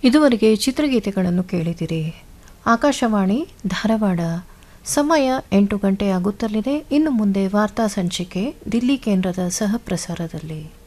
ಇದುವರೆಗೆ ಚಿತ್ರಗೀತೆಗಳನ್ನು ಕೇಳಿದಿರಿ. ಆಕಾಶವಾಣಿ ಧಾರವಾಡ. ಸಮಯ 8 ಗಂಟೆ ಆಗುತ್ತಲಿದೆ. ಇನ್ನು ಮುಂದೆ ವಾರ್ತಾ ಸಂಚಿಕೆ ದಿಲ್ಲಿ ಕೇಂದ್ರದ ಸಹ ಪ್ರಸಾರದಲ್ಲಿ.